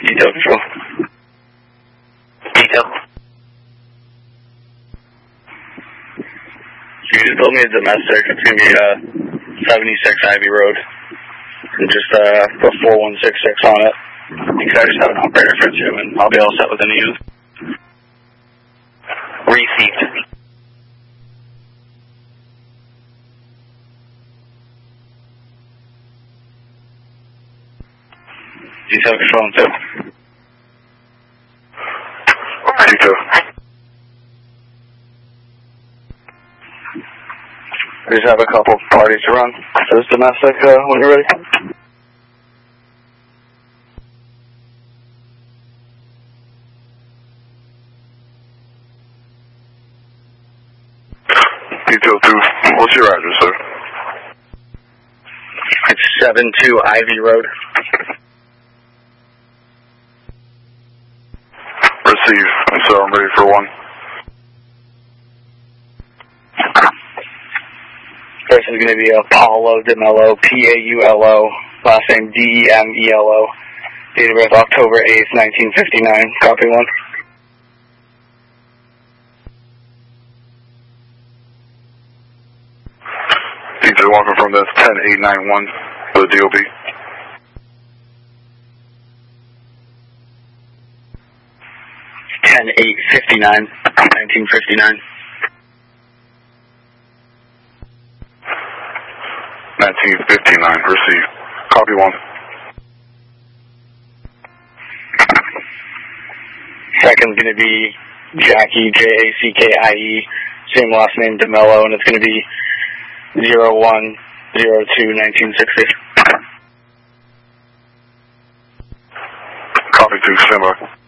Detail control. Detail. You just told me a domestic. It's going to be 76 Ivy Road. And just put 4166 on it. Because I just have an operator for it too, and I'll be all set with any use. Received. Detail control on 2. Detail. We just have a couple parties to run. So it's domestic when you're ready. Detail 2. What's your address, sir? It's 72 Ivy Road. Receive. And so I'm ready for 1. Person's going to be Paulo DeMello, Paulo, last name Demelo, date of birth October 8th, 1959. Copy 1. Detail 1 confirm that's 10891 for the DOB. Ten 859, 1959. 1959. Receive. Copy 1. Second's going to be Jackie, Jackie, same last name DeMello, and it's going to be 01/02/1960. Copy 2. Stand by.